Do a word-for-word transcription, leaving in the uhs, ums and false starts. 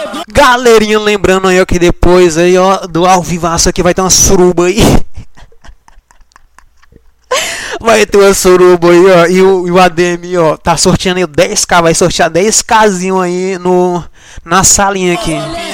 Galerinha, lembrando aí, ó, que depois aí, ó, do ao vivaço aqui vai ter uma suruba aí. Vai ter uma suruba aí, ó. E o, e o A D M, ó, tá sorteando aí dez k. Vai sortear dez kzinho aí no, na salinha aqui.